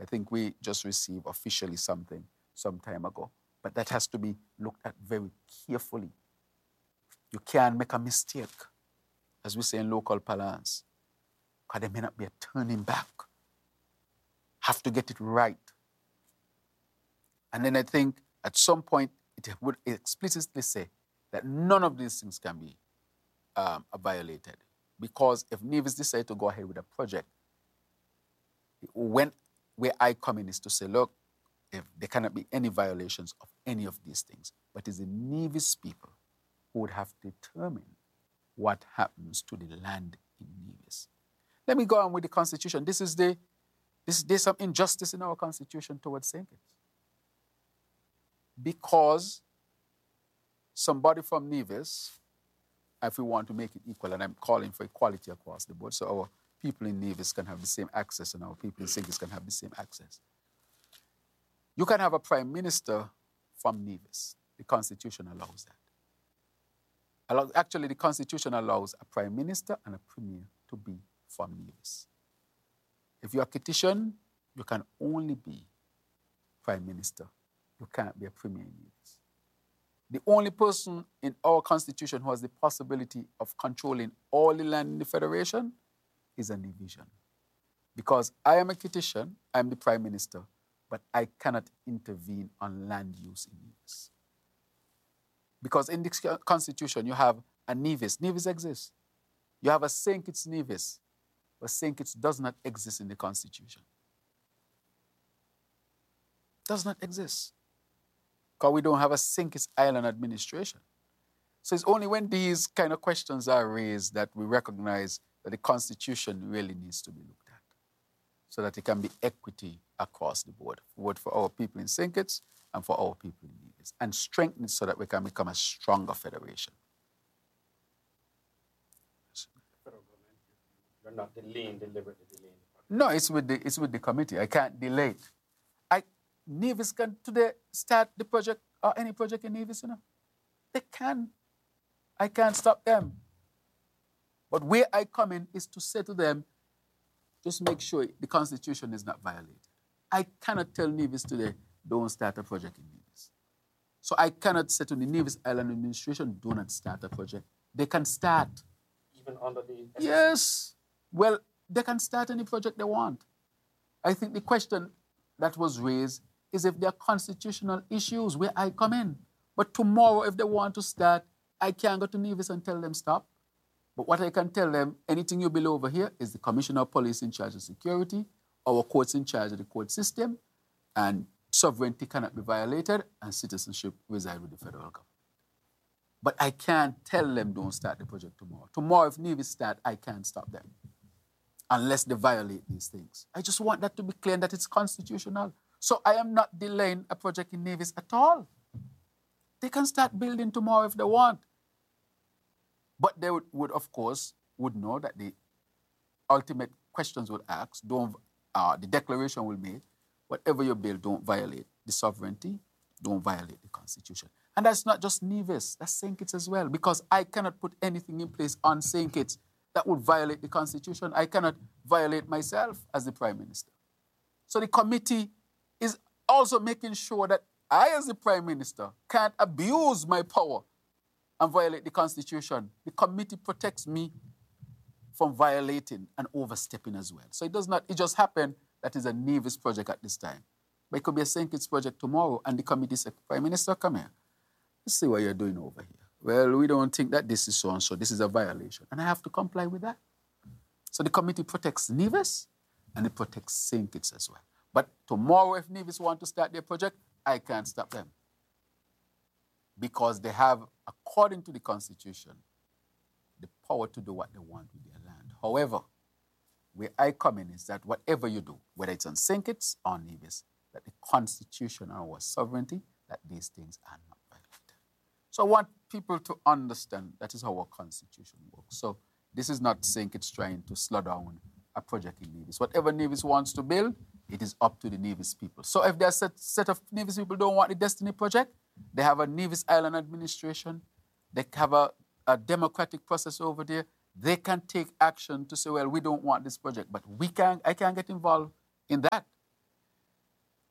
think we just received officially something some time ago. But that has to be looked at very carefully. You can't make a mistake, as we say in local parlance, because there may not be a turning back. Have to get it right. And then I think at some point it would explicitly say that none of these things can be violated. Because if Nevis decide to go ahead with a project, where I come in is to say, look, if there cannot be any violations of any of these things, but it's the Nevis people who would have to determine what happens to the land in Nevis. Let me go on with the Constitution. There's some injustice in our Constitution towards St. Kitts. Because somebody from Nevis, if we want to make it equal, and I'm calling for equality across the board, so our people in Nevis can have the same access and our people in St. Kitts can have the same access. You can have a prime minister from Nevis. The Constitution allows that. Actually, the Constitution allows a prime minister and a premier to be from Nevis. If you're a Kittitian, you can only be prime minister. You can't be a premier in Nevis. The only person in our Constitution who has the possibility of controlling all the land in the Federation is a Nevisian. Because I am a Kittitian, I'm the prime minister, but I cannot intervene on land use in Nevis. Because in the Constitution, you have a Nevis. Nevis exists. You have a St. Kitts Nevis, but St. Kitts does not exist in the Constitution. Does not exist. Because we don't have a St. Kitts Island administration. So it's only when these kind of questions are raised that we recognize that the Constitution really needs to be looked at so that it can be equity across the board, both for our people in St. Kitts and for our people in Nevis, and strengthen it so that we can become a stronger federation. You're not deliberately delaying. No, it's with the committee. I can't delay it. Nevis can today start the project or any project in Nevis, They can. I can't stop them. But where I come in is to say to them, just make sure the Constitution is not violated. I cannot tell Nevis today, don't start a project in Nevis. So I cannot say to the Nevis Island administration, do not start a project. They can start. Even under the... Yes. Well, they can start any project they want. I think the question that was raised is if there are constitutional issues where I come in. But tomorrow, if they want to start, I can't go to Nevis and tell them stop. But what I can tell them, anything you bill over here is the Commissioner of Police in charge of security, our courts in charge of the court system, and sovereignty cannot be violated, and citizenship reside with the federal government. But I can't tell them don't start the project tomorrow. Tomorrow, if Nevis start, I can't stop them unless they violate these things. I just want that to be clear that it's constitutional. So I am not delaying a project in Nevis at all. They can start building tomorrow if they want. But they would of course, know that the ultimate questions would ask, the declaration will make, whatever you build, don't violate the sovereignty, don't violate the Constitution. And that's not just Nevis, that's St. Kitts as well, because I cannot put anything in place on St. Kitts that would violate the Constitution. I cannot violate myself as the Prime Minister. So the committee is also making sure that I, as the Prime Minister, can't abuse my power and violate the Constitution. The committee protects me from violating and overstepping as well. So it just happened that it's a Nevis project at this time. But it could be a St. Kitts project tomorrow, and the committee said, Prime Minister, come here. Let's see what you're doing over here. Well, we don't think that this is so and so. This is a violation. And I have to comply with that. So the committee protects Nevis, and it protects St. Kitts as well. But tomorrow, if Nevis want to start their project, I can't stop them. Because they have, according to the Constitution, the power to do what they want with their land. However, where I come in is that whatever you do, whether it's on St. Kitts or Nevis, that the Constitution and our sovereignty, that these things are not violated. So I want people to understand that is how our Constitution works. So this is not St. Kitts trying to slow down a project in Nevis. Whatever Nevis wants to build, it is up to the Nevis people. So if there's a set of Nevis people who don't want the Destiny project, they have a Nevis Island administration, they have a democratic process over there, they can take action to say, well, we don't want this project, but I can't get involved in that.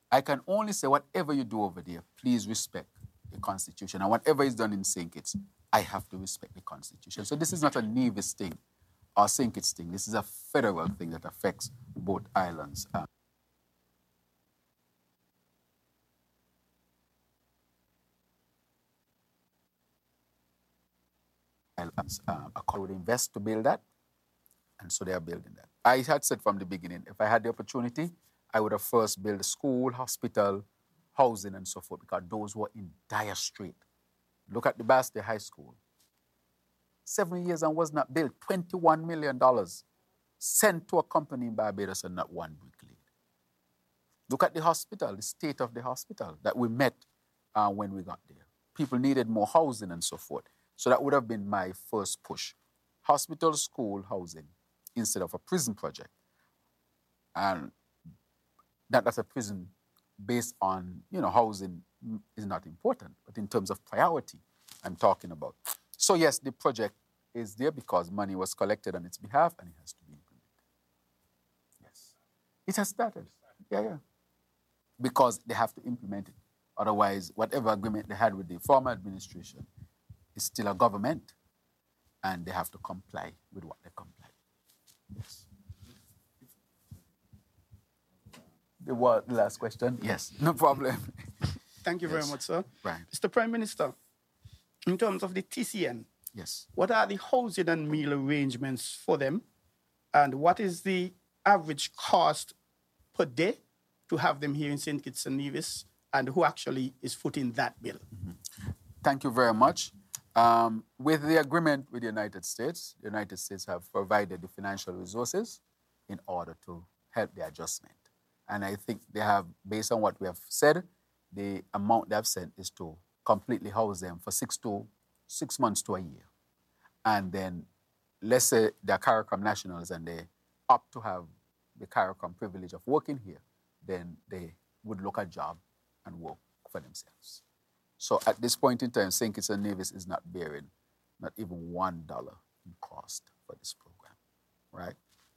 I can only say whatever you do over there, please respect the Constitution. And whatever is done in St. Kitts, I have to respect the Constitution. So this is not a Nevis thing or St. Kitts thing. This is a federal thing that affects both islands. Would invest to build that, and so they are building that. I had said from the beginning, if I had the opportunity, I would have first built a school, hospital, housing, and so forth, because those were in dire strait. Look at the Bastille High School. 7 years and was not built. $21 million sent to a company in Barbados and not one brick laid. Look at the hospital, the state of the hospital that we met when we got there. People needed more housing and so forth. So that would have been my first push. Hospital, school, housing, instead of a prison project. And that's a prison based on, housing is not important, but in terms of priority, I'm talking about. So yes, the project is there because money was collected on its behalf and it has to be implemented. Yes. It has started. Yeah. Because they have to implement it. Otherwise, whatever agreement they had with the former administration is still a government, and they have to comply with what they comply. Yes. The last question? Yes, no problem. Thank you very much, sir. Right. Mr. Prime Minister, in terms of the TCN, yes, what are the housing and meal arrangements for them? And what is the average cost per day to have them here in St. Kitts and Nevis? And who actually is footing that bill? Mm-hmm. Thank you very much. With the agreement with the United States have provided the financial resources in order to help the adjustment. And I think they have, based on what we have said, the amount they have sent is to completely house them for 6 months to a year. And then, let's say they're CARICOM nationals and they opt to have the CARICOM privilege of working here, then they would look at a job and work for themselves. So at this point in time, St. Kitts and Nevis is not bearing not even $1 in cost for this program, right?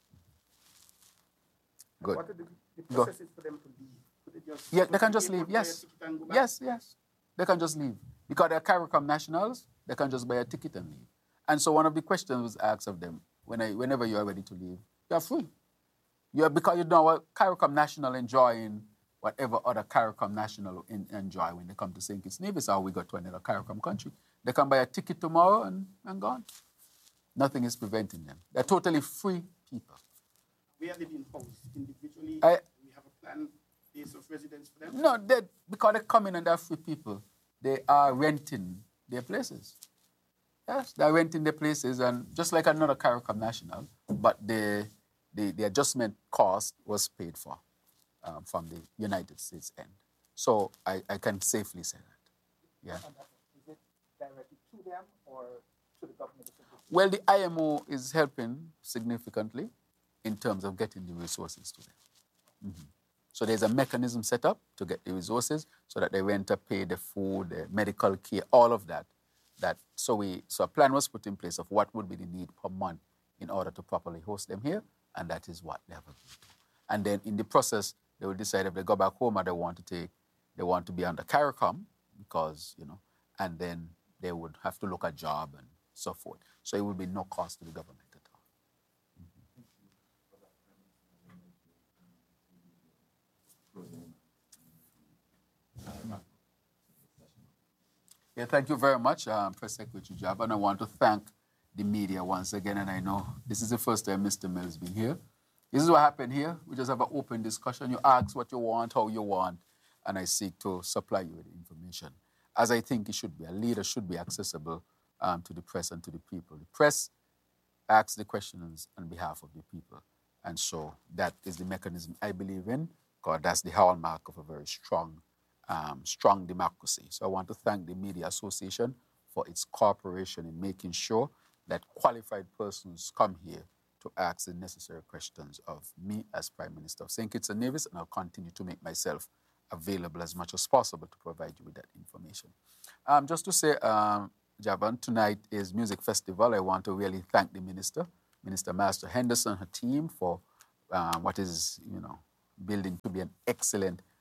Good. What are the processes for them to leave? Yeah, they can just leave, yes. Yes. They can just leave. Because they're CARICOM nationals, they can just buy a ticket and leave. And so one of the questions was asked of them, whenever you are ready to leave, you're free. Because you know what CARICOM national enjoying whatever other CARICOM national enjoy when they come to St. Kitts Nevis or we go to another CARICOM country. They can buy a ticket tomorrow and gone. Nothing is preventing them. They're totally free people. We are living house individually. We have a planned place of residence for them? No, because they come in and they're free people, they are renting their places. Yes, they're renting their places, and just like another CARICOM national, but the adjustment cost was paid for from the United States end. So I can safely say that. Yeah. Is it directly to them or to the government? Well, the IMO is helping significantly in terms of getting the resources to them. Mm-hmm. So there's a mechanism set up to get the resources so that they rent, pay the food, the medical care, all of that. So a plan was put in place of what would be the need per month in order to properly host them here, and that is what they have agreed to. And then in the process, they will decide if they go back home or they want to be under CARICOM because, and then they would have to look at job and so forth. So it would be no cost to the government at all. Yeah, thank you very much, Press Secretary Jab, and I want to thank the media once again, and I know this is the first time Mr. Mills been here. This is what happened here. We just have an open discussion. You ask what you want, how you want, and I seek to supply you with information. As I think it should be. A leader should be accessible to the press and to the people. The press asks the questions on behalf of the people. And so that is the mechanism I believe in, because that's the hallmark of a very strong democracy. So I want to thank the Media Association for its cooperation in making sure that qualified persons come here to ask the necessary questions of me as Prime Minister of St. Kitts and Nevis, and I'll continue to make myself available as much as possible to provide you with that information. Just to say, Javan, tonight is Music Festival. I want to really thank the Minister, Minister Master Henderson, her team for what is, building to be an excellent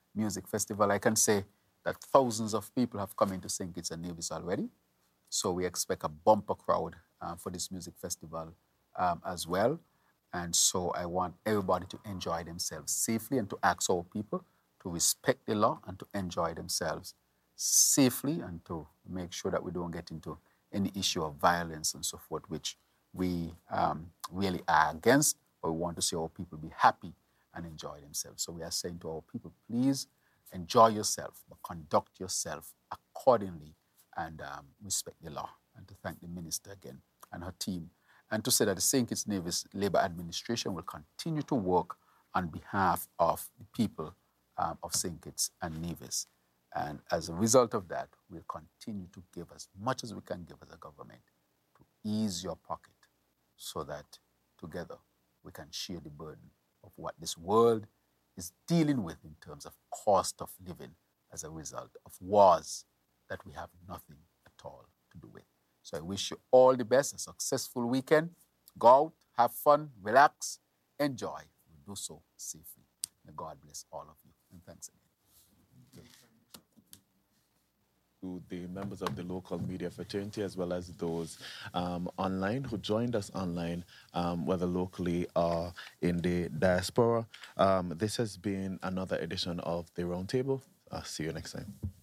Music Festival, I can say that thousands of people have come into St. Kitts and Nevis already. So we expect a bumper crowd for this music festival as well. And so I want everybody to enjoy themselves safely and to ask our people to respect the law and to enjoy themselves safely and to make sure that we don't get into any issue of violence and so forth, which we really are against, but we want to see our people be happy and enjoy themselves. So we are saying to our people, please enjoy yourself, but conduct yourself accordingly and respect the law. And to thank the minister again and her team. And to say that the St. Kitts Nevis Labour Administration will continue to work on behalf of the people of St. Kitts and Nevis. And as a result of that, we'll continue to give as much as we can give as a government to ease your pocket so that together we can share the burden of what this world is dealing with in terms of cost of living as a result of wars that we have nothing at all to do with. So I wish you all the best, a successful weekend. Go out, have fun, relax, enjoy. Do so safely. May God bless all of you. And thanks again. To the members of the local media fraternity as well as those online who joined us online, whether locally or in the diaspora. This has been another edition of The Roundtable. I'll see you next time.